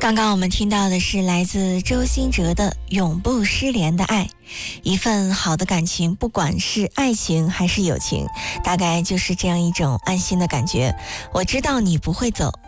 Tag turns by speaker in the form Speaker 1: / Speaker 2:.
Speaker 1: 刚刚我们听到的是来自周兴哲的《永不失联的爱》。一份好的感情，不管是爱情还是友情，大概就是这样一种安心的感觉。我知道你不会走，